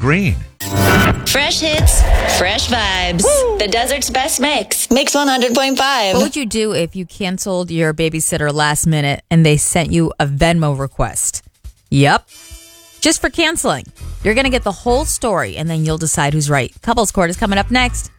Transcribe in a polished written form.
green. Fresh hits, fresh vibes. Woo! The desert's best mix. Mix 100.5. What would you do if you canceled your babysitter last minute and they sent you a Venmo request? Yep. Just for canceling. You're going to get the whole story and then you'll decide who's right. Couples Court is coming up next.